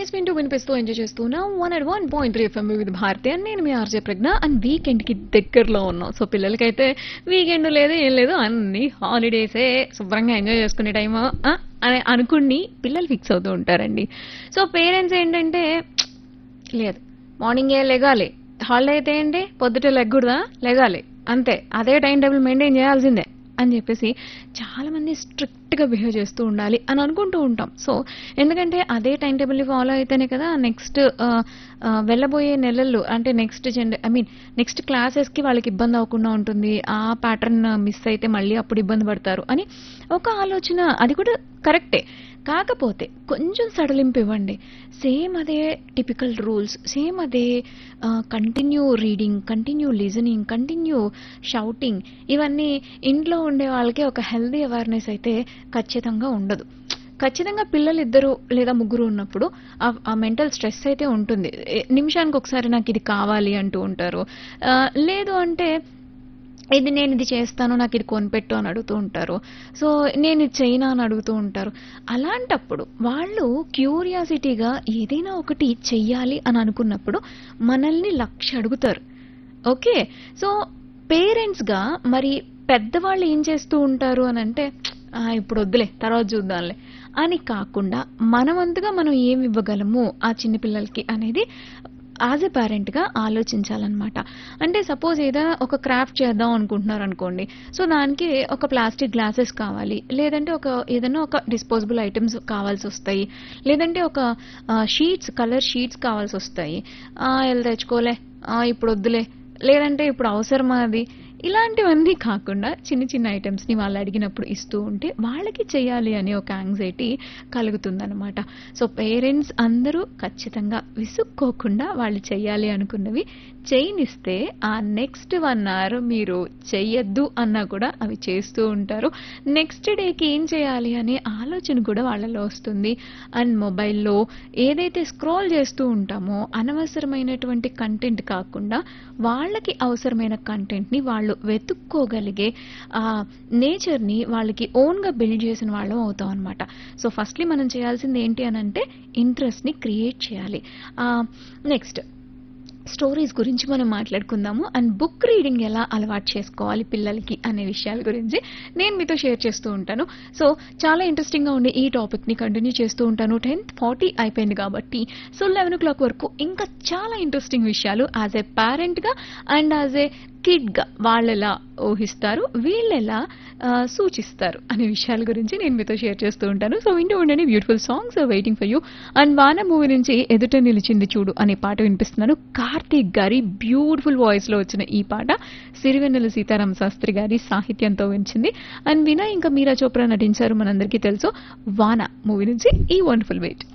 Yes వింటూ వినిపిస్తూ enjoy చేస్తున్నా 101.3 FM విత్ భారతి అని నేను మీ ఆర్జే ప్రజ్ఞ అండ్ వీకెండ్ కి దగ్గరలో ఉన్నాం. సో పిల్లలకైతే వీకెండ్ లేదు ఏం లేదు అన్ని హాలిడేసే శుభ్రంగా ఎంజాయ్ చేసుకునే టైం అని అనుకుని పిల్లలు ఫిక్స్ అవుతూ ఉంటారండి. సో పేరెంట్స్ ఏంటంటే లేదు మార్నింగే లెగాలి, హాలిడే అయితే ఏంటి పొద్దుటే లెగ్గూడదా, లెగాలి అంతే, అదే టైం టేబుల్ మెయింటైన్ చేయాల్సిందే అని చెప్పేసి చాలా మంది స్ట్రిక్ట్ గా బిహేవ్ చేస్తూ ఉండాలి అని అనుకుంటూ ఉంటాం. సో ఎందుకంటే అదే టైం టేబుల్ ని ఫాలో అయితేనే కదా నెక్స్ట్ వెళ్ళబోయే నెలల్లో అంటే నెక్స్ట్ క్లాసెస్ కి వాళ్ళకి ఇబ్బంది అవ్వకుండా ఉంటుంది. ఆ ప్యాటర్న్ మిస్ అయితే మళ్ళీ అప్పుడు ఇబ్బంది పడతారు అని ఒక ఆలోచన, అది కూడా కరెక్టే. కాకపోతే కొంచెం సడలింపు ఇవ్వండి. సేమ్ అదే టిపికల్ రూల్స్, సేమ్ అదే continue reading, continue listening, continue shouting, ఇవన్నీ ఇంట్లో ఉండే వాళ్ళకి ఒక హెల్దీ అవేర్నెస్ అయితే ఖచ్చితంగా ఉండదు. ఖచ్చితంగా పిల్లలు ఇద్దరు లేదా ముగ్గురు ఉన్నప్పుడు ఆ మెంటల్ స్ట్రెస్ అయితే ఉంటుంది. నిమిషానికి ఒకసారి నాకు ఇది కావాలి అంటూ ఉంటారు. లేదు అంటే నేను ఇది చేస్తాను నాకు ఇది కొనిపెట్టు అని అడుగుతూ ఉంటారు. సో నేను ఇది చేయనా అని అడుగుతూ ఉంటారు. అలాంటప్పుడు వాళ్ళు క్యూరియాసిటీగా ఏదైనా ఒకటి చెయ్యాలి అని అనుకున్నప్పుడు మనల్ని లక్ష అడుగుతారు. ఓకే, సో పేరెంట్స్గా మరి పెద్దవాళ్ళు ఏం చేస్తూ ఉంటారు అని అంటే ఇప్పుడు వద్దులే తర్వాత చూద్దాంలే అని కాకుండా మనవంతుగా మనం ఏమి ఇవ్వగలము ఆ చిన్నపిల్లలకి అనేది యాజ్ ఎ పేరెంట్గా ఆలోచించాలన్నమాట. అంటే సపోజ్ ఏదైనా ఒక క్రాఫ్ట్ చేద్దాం అనుకుంటున్నారు అనుకోండి, సో దానికి ఒక ప్లాస్టిక్ గ్లాసెస్ కావాలి, లేదంటే ఏదైనా ఒక డిస్పోజబుల్ ఐటమ్స్ కావాల్సి వస్తాయి, లేదంటే ఒక కలర్ షీట్స్ కావాల్సి వస్తాయి. వెళ్ళి తెచ్చుకోలే, ఇప్పుడు వద్దులే, లేదంటే ఇప్పుడు అవసరమా అది, ఇలాంటివన్నీ కాకుండా చిన్న చిన్న ఐటమ్స్ని వాళ్ళు అడిగినప్పుడు ఇస్తూ ఉంటే వాళ్ళకి చేయాలి అనే ఒక యాంగ్జైటీ కలుగుతుందన్నమాట. సో పేరెంట్స్ అందరూ ఖచ్చితంగా విసుక్కోకుండా వాళ్ళు చెయ్యాలి అనుకున్నవి చేయనిస్తే ఆ నెక్స్ట్ 1 hour మీరు చెయ్యొద్దు అన్నా కూడా అవి చేస్తూ ఉంటారు. నెక్స్ట్ డేకి ఏం చేయాలి అనే ఆలోచన కూడా వాళ్ళలో వస్తుంది. అండ్ మొబైల్లో ఏదైతే స్క్రోల్ చేస్తూ ఉంటామో అనవసరమైనటువంటి కంటెంట్ కాకుండా వాళ్ళకి అవసరమైన కంటెంట్ని వాళ్ళు వెతుక్కోగలిగే నేచర్ని వాళ్ళకి ఓన్గా బిల్డ్ చేసిన వాళ్ళం అవుతాం అనమాట. సో ఫస్ట్లీ మనం చేయాల్సింది ఏంటి అని అంటే ఇంట్రెస్ట్ని క్రియేట్ చేయాలి. నెక్స్ట్ స్టోరీస్ గురించి మనం మాట్లాడుకుందాము. అండ్ బుక్ రీడింగ్ ఎలా అలవాటు చేసుకోవాలి పిల్లలకి అనే విషయాల గురించి నేను మీతో షేర్ చేస్తూ ఉంటాను. సో చాలా ఇంట్రెస్టింగ్గా ఉండే ఈ టాపిక్ని కంటిన్యూ చేస్తూ ఉంటాను. 10:40 అయిపోయింది కాబట్టి సో 11 o'clock వరకు ఇంకా చాలా ఇంట్రెస్టింగ్ విషయాలు as a పేరెంట్గా and as a కిడ్గా వాళ్ళెలా ఊహిస్తారు, వీళ్ళెలా సూచిస్తారు అనే విషయాల గురించి నేను మీతో షేర్ చేస్తూ ఉంటాను. సో వింటూ ఉండండి, beautiful songs waiting for you. And వాన మూవీ నుంచి ఎదుట నిలిచింది చూడు అనే పాట వినిపిస్తున్నాను. కార్తీక్ గారి బ్యూటిఫుల్ వాయిస్లో వచ్చిన ఈ పాట సిరివెన్నెల సీతారామ శాస్త్రి గారి సాహిత్యంతో వచ్చింది. అండ్ వినయ్ ఇంకా మీరా చోప్రా నటించారు, మనందరికీ తెలుసు. వాన మూవీ నుంచి ఈ వండర్ఫుల్ వెయిట్.